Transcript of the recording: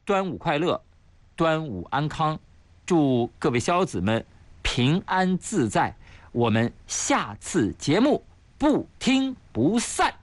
端午快乐，端午安康，祝各位孝子们平安自在。我们下次节目不听不散。